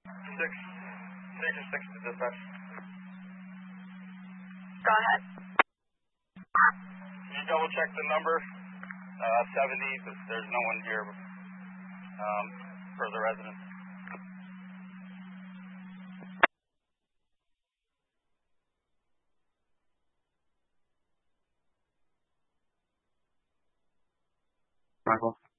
Six. Station 6 to dispatch. Go ahead. Can you double check the number? 70, because there's no one here for the residents. Michael.